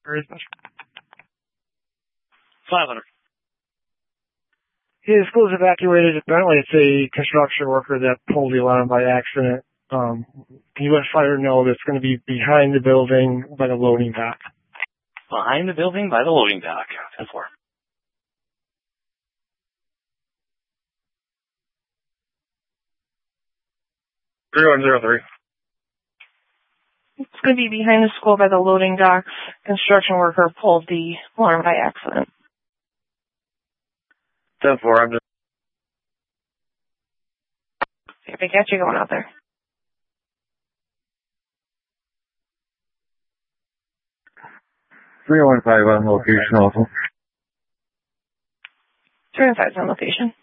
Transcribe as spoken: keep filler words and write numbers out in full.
five hundred. His school is evacuated. Apparently it's a construction worker that pulled the alarm by accident. Um, can you let fire know that's going to be behind the building by the loading dock? Behind the building by the loading dock. ten four. three one zero three. It's going to be behind the school by the loading docks. Construction worker pulled the alarm by accident. ten four, I'm just... If they catch you going out there. three one five on location also. three one five on location.